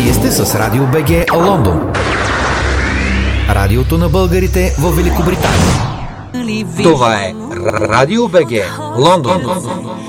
Вие сте с Радио БГ Лондон. Радиото на българите в Великобритания. Това е Радио БГ Лондон.